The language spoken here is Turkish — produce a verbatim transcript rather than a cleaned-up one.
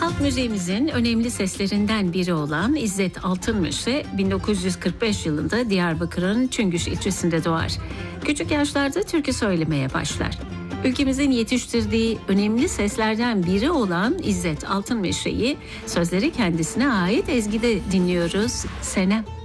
Halk müziğimizin önemli seslerinden biri olan İzzet Altınmeşe bin dokuz yüz kırk beş yılında Diyarbakır'ın Çüngüş ilçesinde doğar. Küçük yaşlarda türkü söylemeye başlar. Ülkemizin yetiştirdiği önemli seslerden biri olan İzzet Altınmeşe'yi sözleri kendisine ait ezgide dinliyoruz. Senem.